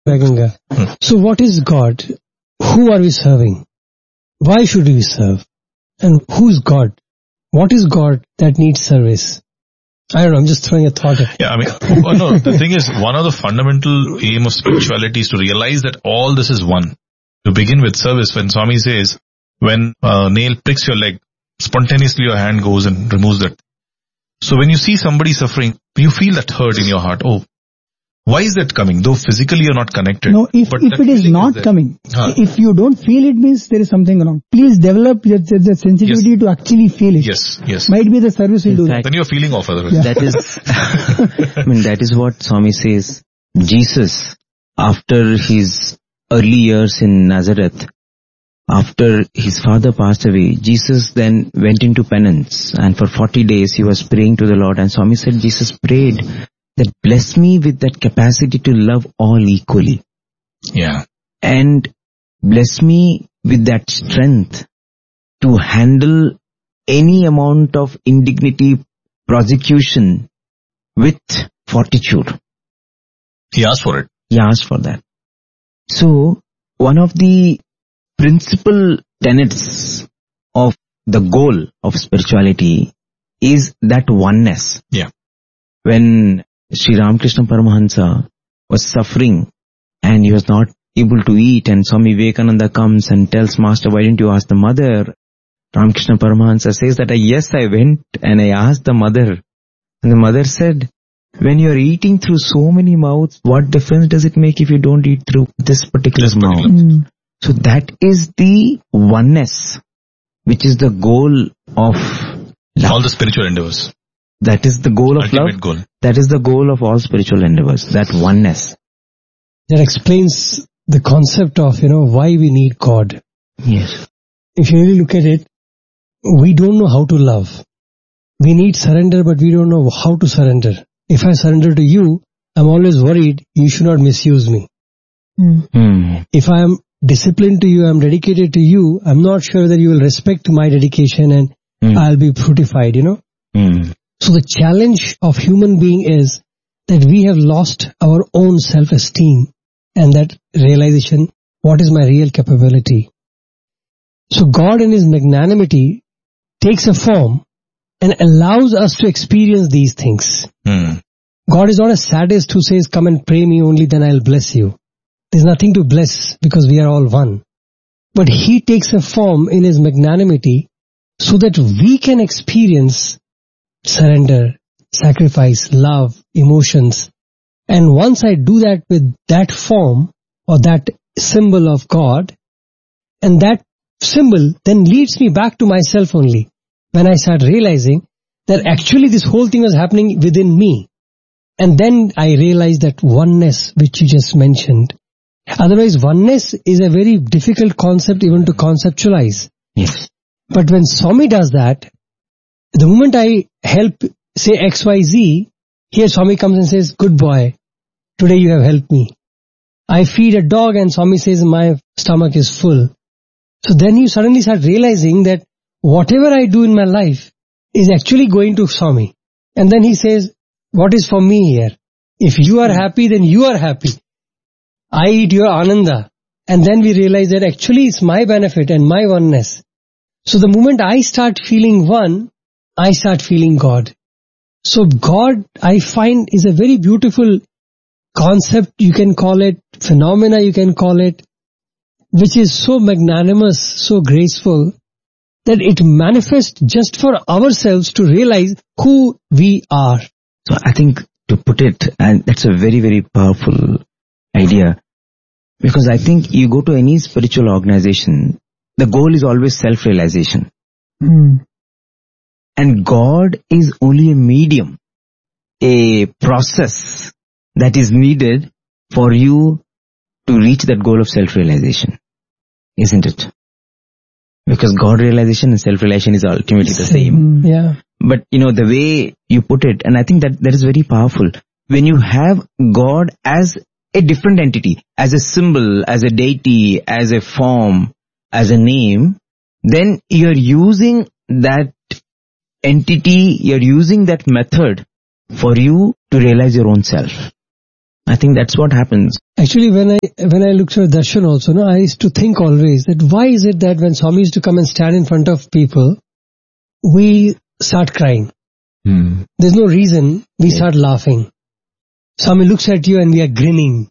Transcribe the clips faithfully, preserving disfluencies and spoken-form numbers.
Ganga. So what is God? Who are we serving? Why should we serve? And who's God? What is God that needs service? I don't know, I'm just throwing a thought at. Yeah, I mean, well, no, the thing is, one of the fundamental aim of spirituality is to realize that all this is one. To begin with service, when Swami says, when a nail pricks your leg, spontaneously your hand goes and removes that. So when you see somebody suffering, you feel that hurt in your heart. Oh, why is that coming? Though physically you're not connected. No, if, but if it is not is coming, huh. if you don't feel it, means there is something wrong. Please develop the, the, the sensitivity yes. to actually feel it. Yes, yes. Might be the service will in do fact, that. Then you're feeling off otherwise. Yeah. That is, I mean, that is what Swami says. Jesus, after his early years in Nazareth, after his father passed away, Jesus then went into penance, and for forty days he was praying to the Lord, and Swami said Jesus prayed that bless me with that capacity to love all equally. Yeah. And bless me with that strength to handle any amount of indignity, prosecution with fortitude. He asked for it. He asked for that. So, one of the principal tenets of the goal of spirituality is that oneness. Yeah. When Sri Ramakrishna Paramahansa was suffering and he was not able to eat, and Swami Vivekananda comes and tells Master, why didn't you ask the mother? Ramakrishna Paramahansa says that yes, I went and I asked the mother, and the mother said, when you are eating through so many mouths, what difference does it make if you don't eat through this particular this mouth? Mm. So that is the oneness, which is the goal of love. All the spiritual endeavors. That is the goal of Ultimate love. Goal. That is the goal of all spiritual endeavors, that oneness. That explains the concept of, you know, why we need God. Yes. If you really look at it, we don't know how to love. We need surrender, but we don't know how to surrender. If I surrender to you, I'm always worried you should not misuse me. Mm. Mm. If I am disciplined to you, I'm dedicated to you, I'm not sure that you will respect my dedication and mm. I'll be fruitified, you know. Mm. So the challenge of human being is that we have lost our own self-esteem and that realization, what is my real capability? So God in His magnanimity takes a form and allows us to experience these things. Mm. God is not a sadist who says, come and pray me only, then I'll bless you. There's nothing to bless because we are all one. But He takes a form in His magnanimity so that we can experience surrender, sacrifice, love, emotions. And once I do that with that form or that symbol of God, and that symbol then leads me back to myself only. When I start realizing that actually this whole thing was happening within me. And then I realized that oneness which you just mentioned. Otherwise, oneness is a very difficult concept even to conceptualize. Yes. But when Swami does that, the moment I help, say X Y Z, here Swami comes and says, good boy, today you have helped me. I feed a dog and Swami says, my stomach is full. So then you suddenly start realizing that whatever I do in my life is actually going to Swami. And then he says, what is for me here? If you are happy, then you are happy. I eat your ananda. And then we realize that actually it's my benefit and my oneness. So the moment I start feeling one, I start feeling God. So God, I find, is a very beautiful concept, you can call it, phenomena you can call it, which is so magnanimous, so graceful, that it manifests just for ourselves to realize who we are. So I think to put it, and that's a very, very powerful idea, because I think you go to any spiritual organization, the goal is always self-realization. Mm. And God is only a medium, a process that is needed for you to reach that goal of self-realization, isn't it? Because God realization and self-realization is ultimately the same. Yeah. But, you know, the way you put it, and I think that that is very powerful. When you have God as a different entity, as a symbol, as a deity, as a form, as a name, then you're using that entity, you're using that method for you to realize your own self. I think that's what happens. Actually, when I when I looked at darshan also, no, I used to think always that why is it that when Swami used to come and stand in front of people, we start crying. Hmm. There's no reason we Yeah. start laughing. Swami looks at you and we are grinning.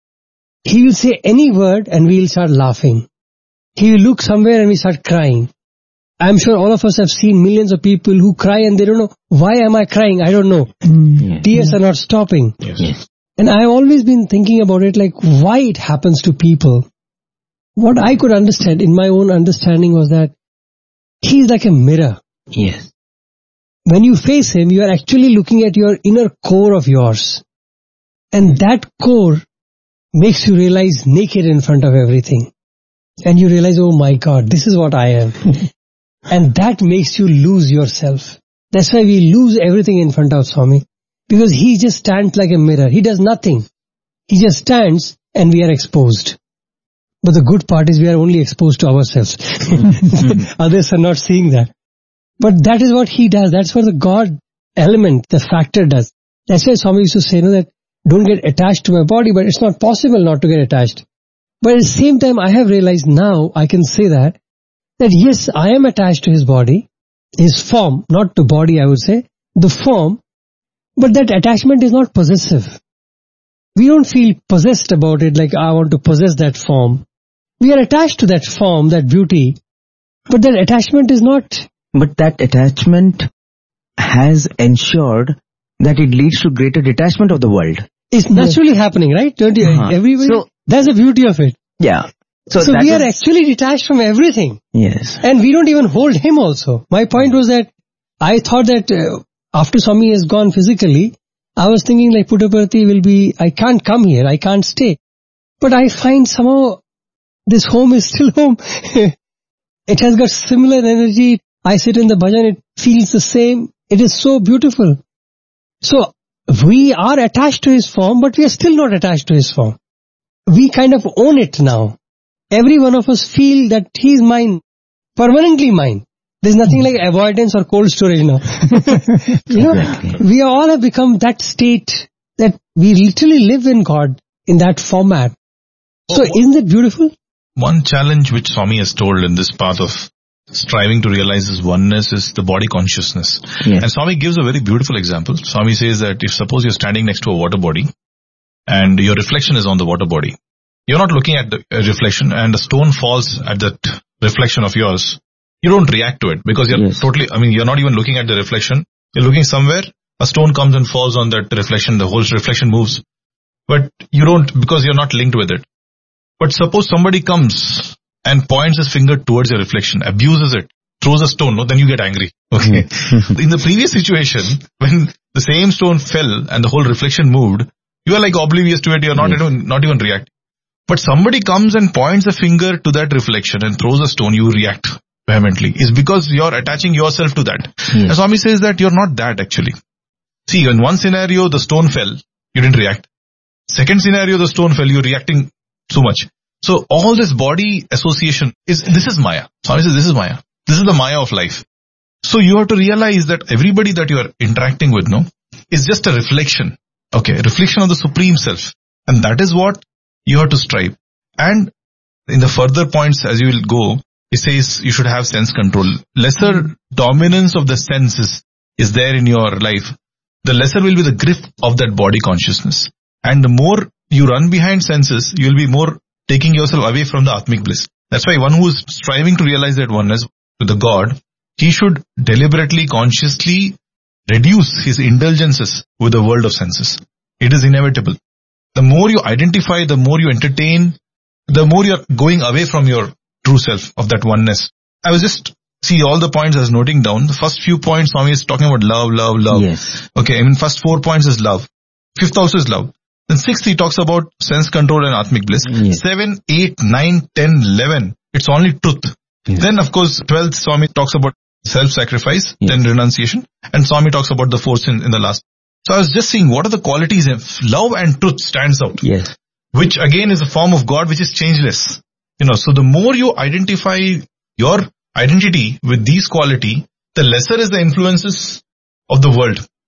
He will say any word and we will start laughing. He will look somewhere and we start crying. I'm sure all of us have seen millions of people who cry and they don't know, why am I crying? I don't know. Mm. Yes. Tears are not stopping. Yes. Yes. And I've always been thinking about it, like why it happens to people. What I could understand in my own understanding was that he is like a mirror. Yes. When you face him, you are actually looking at your inner core of yours. And that core makes you realize naked in front of everything. And you realize, oh my God, this is what I am. And that makes you lose yourself. That's why we lose everything in front of Swami. Because he just stands like a mirror. He does nothing. He just stands and we are exposed. But the good part is we are only exposed to ourselves. Others are not seeing that. But that is what he does. That's what the God element, the factor does. That's why Swami used to say, no, that don't get attached to my body, but it's not possible not to get attached. But at the same time, I have realized now, I can say that, that yes, I am attached to his body, his form, not the body, I would say, the form, but that attachment is not possessive. We don't feel possessed about it, like I want to possess that form. We are attached to that form, that beauty, but that attachment is not. But that attachment has ensured that it leads to greater detachment of the world. It's naturally happening, right? Don't you? Uh-huh. Everybody, So- that's the beauty of it. Yeah. So, So that we are was- actually detached from everything. Yes. And we don't even hold him also. My point was that I thought that uh, after Swami has gone physically, I was thinking like Puttaparthi will be, I can't come here, I can't stay. But I find somehow this home is still home. It has got similar energy. I sit in the bhajan, it feels the same. It is so beautiful. So we are attached to his form, but we are still not attached to his form. We kind of own it now. Every one of us feel that he is mine, permanently mine. There's nothing like avoidance or cold storage now. You know, Exactly. we all have become that state that we literally live in God in that format. So Oh. isn't it beautiful? One challenge which Swami has told in this path of striving to realize his oneness is the body consciousness. Yes. And Swami gives a very beautiful example. Swami says that if suppose you're standing next to a water body and your reflection is on the water body, you're not looking at the uh, reflection and a stone falls at that reflection of yours, you don't react to it because you're Yes. totally, I mean, you're not even looking at the reflection. You're looking somewhere, a stone comes and falls on that reflection, the whole reflection moves. But you don't, because you're not linked with it. But suppose somebody comes and points his finger towards your reflection, abuses it, throws a stone, no, then you get angry. Okay. In the previous situation, when the same stone fell and the whole reflection moved, you are like oblivious to it, you're not Yes. even, not even react. But somebody comes and points a finger to that reflection and throws a stone, you react vehemently. It's because you're attaching yourself to that. Yes. And Swami says that you're not that actually. See, in one scenario, the stone fell, you didn't react. Second scenario, the stone fell, you're reacting so much. So all this body association is, this is Maya. Swami says this is Maya. This is the Maya of life. So you have to realize that everybody that you are interacting with, no, is just a reflection. Okay, a reflection of the Supreme Self. And that is what you have to strive. And in the further points as you will go, it says you should have sense control. Lesser dominance of the senses is there in your life. The lesser will be the grip of that body consciousness. And the more you run behind senses, you will be more taking yourself away from the Atmic bliss. That's why one who is striving to realize that oneness to the God, he should deliberately, consciously reduce his indulgences with the world of senses. It is inevitable. The more you identify, the more you entertain, the more you're going away from your true self of that oneness. I was just, see all the points I was noting down. The first few points, Swami is talking about love, love, love. Yes. Okay, I mean first four points is love. Fifth also is love. Then sixth he talks about sense control and Atmic bliss. Yes. Seven, eight, nine, ten, eleven. It's only truth. Yes. Then of course twelfth Swami talks about self-sacrifice, Yes. then renunciation. And Swami talks about the fourth in, in the last. So I was just seeing what are the qualities. Love and truth stands out. Yes. Which again is a form of God which is changeless. You know, so the more you identify your identity with these quality, the lesser is the influences of the world.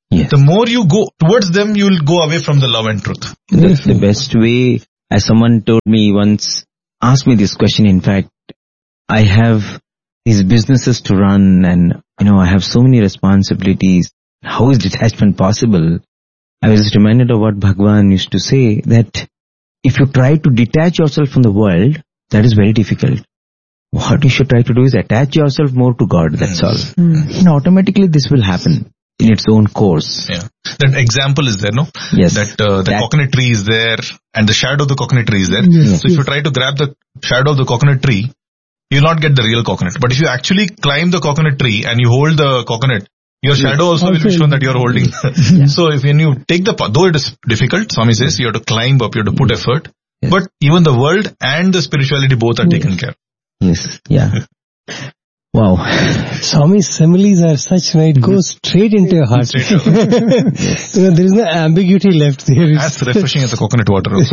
Yes. The more you go towards them, you will go away from the love and truth. That's the best way. As someone told me once, asked me this question, in fact, I have these businesses to run and, you know, I have so many responsibilities. How is detachment possible? I was reminded of what Bhagwan used to say, that if you try to detach yourself from the world, that is very difficult. What you should try to do is attach yourself more to God, that's all. Mm. And automatically this will happen in its own course. Yeah. That example is there, no? Yes. That uh, the That- coconut tree is there and the shadow of the coconut tree is there. Yes, So if you try to grab the shadow of the coconut tree, you'll not get the real coconut. But if you actually climb the coconut tree and you hold the coconut, your shadow also will be Also- shown that you're holding. So if when you take the path, though it is difficult, Swami says you have to climb up, you have to put effort. Yes. But even the world and the spirituality both are taken care of. Yes, yeah. Wow. Swami's similes are such, right? It goes straight into your heart. Straight away. You know, there is no ambiguity left there. As refreshing as the coconut water also.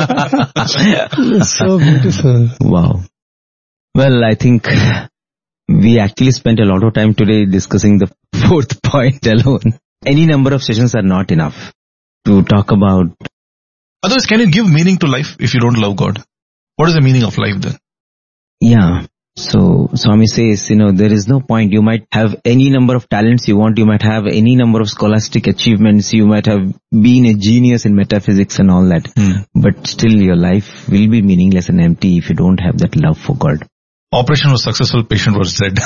It's so beautiful. Wow. Well, I think we actually spent a lot of time today discussing the fourth point alone. Any number of sessions are not enough to talk about. Otherwise, can you give meaning to life if you don't love God? What is the meaning of life then? Yeah. So Swami says, you know, there is no point. You might have any number of talents you want. You might have any number of scholastic achievements. You might have been a genius in metaphysics and all that. Hmm. But still your life will be meaningless and empty if you don't have that love for God. Operation was successful, patient was dead.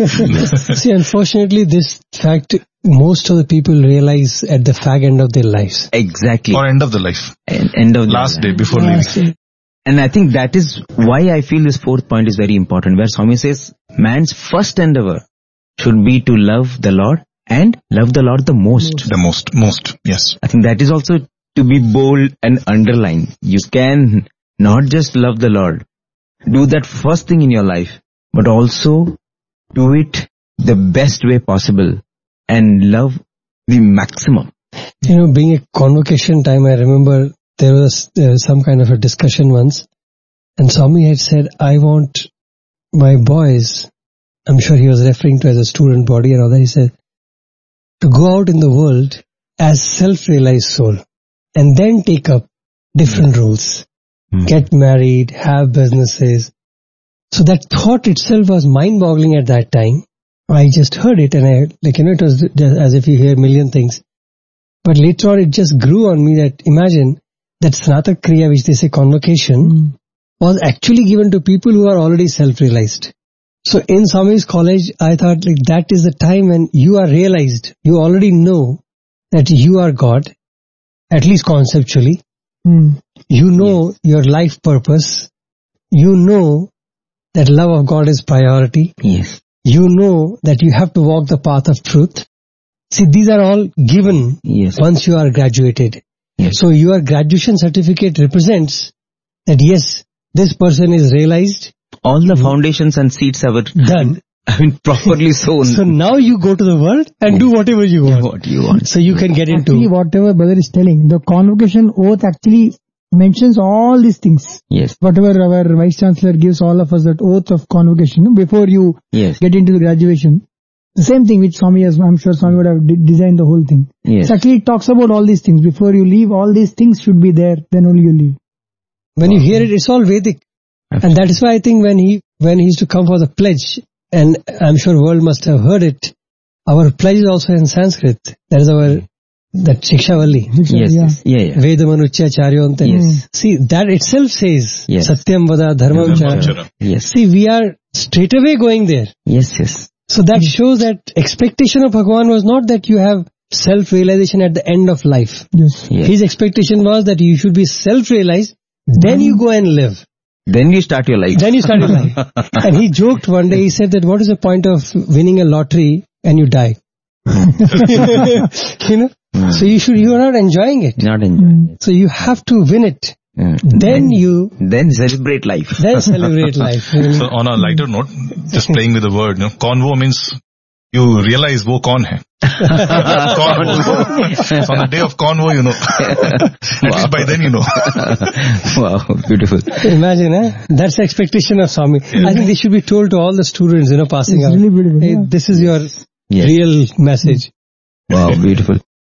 See, unfortunately, this fact, most of the people realize at the fag end of their lives. Exactly. Or end of the life. And end of the Last day life. before leaving. And I think that is why I feel this fourth point is very important, where Swami says man's first endeavor should be to love the Lord and love the Lord the most. The most, most, yes. I think that is also to be bold and underline. You can not just love the Lord, do that first thing in your life, but also do it the best way possible and love the maximum. You know, being a convocation time, I remember there was uh, some kind of a discussion once, and Swami had said, I want my boys, I'm sure he was referring to as a student body and all that, he said, to go out in the world as self-realized soul and then take up different roles, Mm. get married, have businesses. So that thought itself was mind-boggling at that time. I just heard it and I, like, you know, it was just as if you hear a million things. But later on it just grew on me that imagine that Snatak Kriya, which they say convocation, Mm. was actually given to people who are already self-realized. So in Swami's college, I thought like that is the time when you are realized. You already know that you are God, at least conceptually. Mm. You know your life purpose. You know that love of God is priority. Yes. You know that you have to walk the path of truth. See, these are all given Yes. once you are graduated. Yes. So your graduation certificate represents that yes, this person is realized, All the foundations and seeds are done. I mean, properly sown. So now you go to the world and do whatever you want. What you want. So you can get Actually, into. whatever brother is telling, the convocation oath actually mentions all these things. Yes. Whatever our Vice Chancellor gives all of us, that oath of convocation before you Yes. get into the graduation. The same thing which Swami has, I'm sure Swami would have de- designed the whole thing. Yes. So actually it talks about all these things. Before you leave, all these things should be there, then only you leave. When you hear it, it's all Vedic. And that is why I think when he, when he used to come for the pledge, and I'm sure world must have heard it, our pledge is also in Sanskrit. That is our, that Shikshavalli. Yes. Yeah. Yes. Yeah. Yeah. Vedamanutya Charyonte. Yes. See, that itself says, Yes. Satyam Vada Dharmam Dharmam Chara. Chara. Yes. See, we are straight away going there. Yes. Yes. So that shows that expectation of Bhagavan was not that you have self-realization at the end of life. Yes. Yes. His expectation was that you should be self-realized, then you go and live. Then you start your life. Then you start your life. And he joked one day, he said that what is the point of winning a lottery and you die? You know? So you should, you are not enjoying it. Not enjoying it. So you have to win it. Mm. Then you, Then celebrate life. then celebrate life. Really. So on a lighter note, just playing with the word, you know, convo means you realize wo kaun hai. Convo. So on the day of convo, you know. At least by then you know. Wow, beautiful. Imagine, eh? That's the expectation of Swami. I think they should be told to all the students, you know, passing It's out. really beautiful. Hey, Yeah. this is your Yes. real message. Wow, beautiful.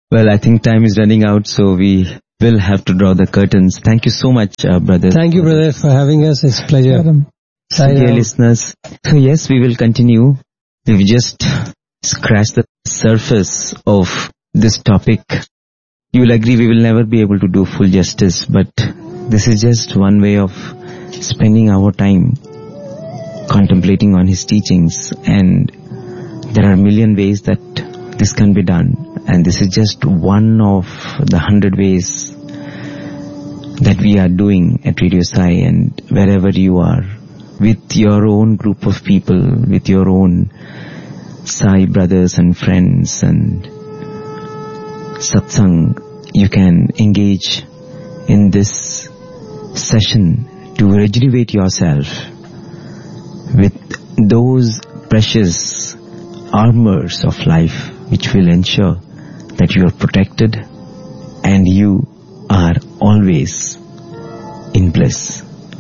Well, I think time is running out, so we will have to draw the curtains. Thank you so much, uh, brother. Thank you, brother, for having us. It's a pleasure. So, dear listeners, so yes, we will continue. We've just scratched the surface of this topic. You will agree we will never be able to do full justice, but this is just one way of spending our time contemplating on his teachings, and there are a million ways that this can be done, and this is just one of the hundred ways that we are doing at Radio Sai. And wherever you are, with your own group of people, with your own Sai brothers and friends and satsang, you can engage in this session to rejuvenate yourself with those precious armors of life which will ensure that you are protected and you are always in bliss.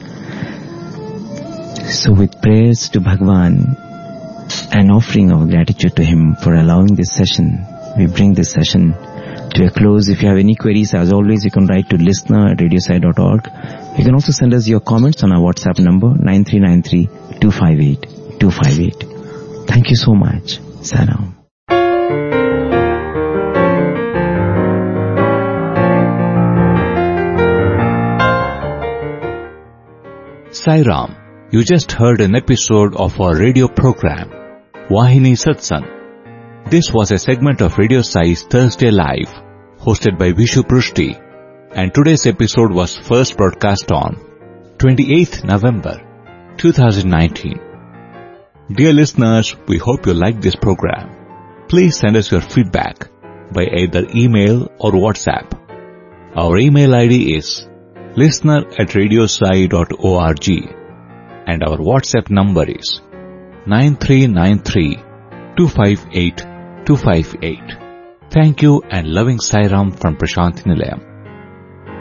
So with prayers to Bhagwan and offering our gratitude to him for allowing this session, we bring this session to a close. If you have any queries, as always, you can write to listener at radiosai dot org. You can also send us your comments on our WhatsApp number nine three nine three, two five eight, two five eight. Thank you so much. Salam. Sai Ram, you just heard an episode of our radio program, Vahini Satsang. This was a segment of Radio Sai's Thursday Live, hosted by Vishu Prushti, and today's episode was first broadcast on twenty-eighth November twenty nineteen. Dear listeners, we hope you liked this program. Please send us your feedback by either email or WhatsApp. Our email I D is listener at radiosai dot org and our WhatsApp number is nine three nine three, two five eight, two five eight. Thank you and loving Sai Ram from Prashanthi Nilayam.